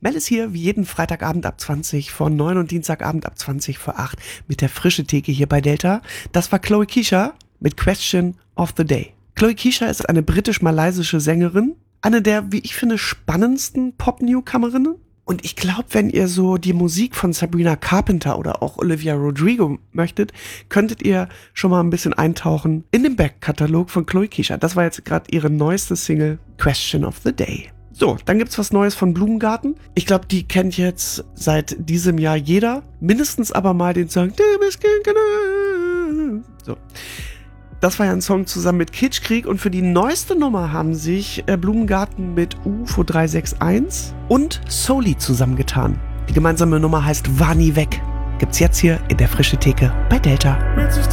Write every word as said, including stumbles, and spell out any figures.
Mel ist hier wie jeden Freitagabend ab zwanzig vor neun und Dienstagabend ab zwanzig vor acht mit der frische Theke hier bei Delta. Das war Chloe Keysha mit Question of the Day. Chloe Keysha ist eine britisch-malaysische Sängerin, eine der, wie ich finde, spannendsten Pop-Newcomerinnen. Und ich glaube, wenn ihr so die Musik von Sabrina Carpenter oder auch Olivia Rodrigo möchtet, könntet ihr schon mal ein bisschen eintauchen in den Backkatalog von Chloe Keysha. Das war jetzt gerade ihre neueste Single, Question of the Day. So, dann gibt's was Neues von Blumengarten. Ich glaube, die kennt jetzt seit diesem Jahr jeder. Mindestens aber mal den Song. So. Das war ja ein Song zusammen mit Kitschkrieg und für die neueste Nummer haben sich äh, Blumengarten mit U F O drei sechs eins und Soli zusammengetan. Die gemeinsame Nummer heißt War nie weg. Gibt's jetzt hier in der frische Theke bei Delta. Mit sich